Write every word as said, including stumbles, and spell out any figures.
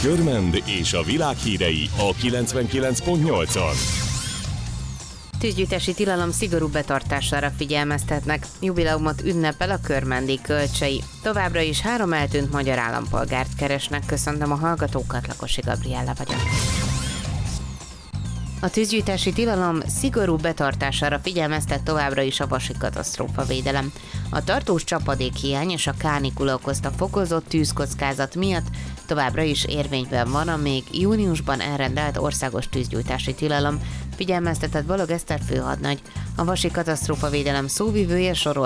Körmend és a világ hírei a kilencvenkilenc pont nyolcon. Tűzgyújtási tilalom szigorú betartására figyelmeztetnek. Jubileumot ünnepel a körmendi Kölcsei. Továbbra is három eltűnt magyar állampolgárt keresnek. Köszöntöm a hallgatókat, Lakosi Gabriella vagyok. A tűzgyújtási tilalom szigorú betartására figyelmeztet továbbra is a Vasi Katasztrófavédelem. A tartós csapadékhiány és a kánikula okozta fokozott tűzkockázat miatt továbbra is érvényben van a még júniusban elrendelt országos tűzgyújtási tilalom, figyelmeztetett Balog Eszter főhadnagy. A Vasi Katasztrófavédelem szóvivője sorol